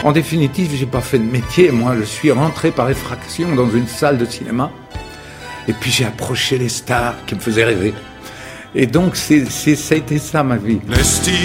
En définitive, j'ai pas fait de métier, moi. Je suis rentré par effraction dans une salle de cinéma. Et puis j'ai approché les stars qui me faisaient rêver. Et donc, ça a été ça ma vie.